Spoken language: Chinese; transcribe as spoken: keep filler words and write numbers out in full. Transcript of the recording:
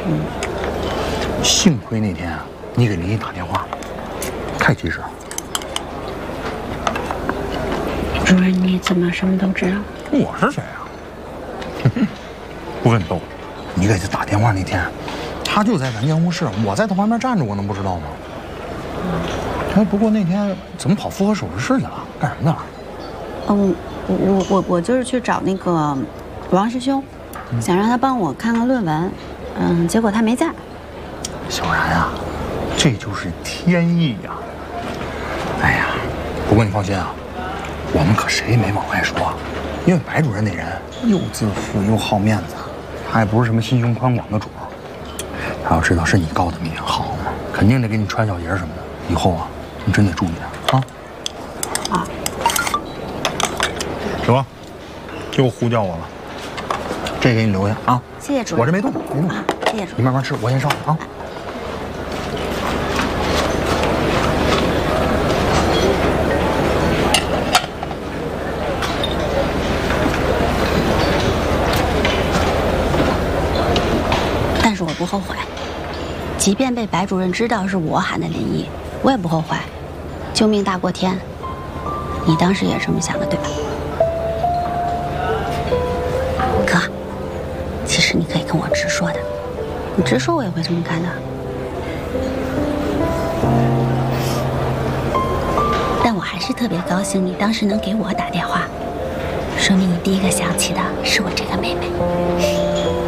嗯。 幸亏那天啊，你给林毅打电话，太及时了。 主任，你怎么什么都知道？ 我是谁啊？不跟你逗，你给他打电话那天，他就在咱监护室，我在他旁边站着，我能不知道吗？哎，不过那天怎么跑复合手术室去了？干什么去了？ 嗯，我我我我就是去找那个王师兄，嗯、想让他帮我看看论文，嗯，结果他没在。 小然啊，这就是天意呀！哎呀，不过你放心啊，我们可谁也没往外说，因为白主任那人又自负又好面子，他也不是什么心胸宽广的主。他要知道是你告的密，好嘛，肯定得给你穿小鞋什么的。以后啊，你真得注意点啊！ 啊， 得，又呼叫我了，这给你留下啊。 谢谢主任， 我这没动，没动。 啊，谢谢主任， 你慢慢吃，我先上啊。 但是我不后悔，即便被白主任知道是我喊的林毅，我也不后悔。救命大过天，你当时也是这么想的，对吧？哥，其实你可以跟我直说的，你直说我也会这么干的。但我还是特别高兴你当时能给我打电话，说明你第一个想起的是我这个妹妹。